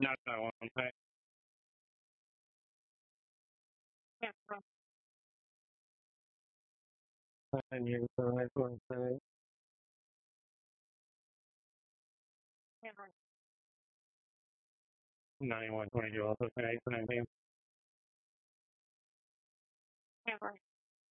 Not that one. Okay. And you so I want to say 9122 also say 19.